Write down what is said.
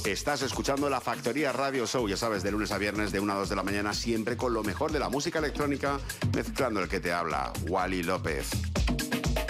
Estás escuchando La Factoría Radio Show, ya sabes, de lunes a viernes de 1 a 2 de la mañana, siempre con lo mejor de la música electrónica, mezclando el que te habla, Wally López.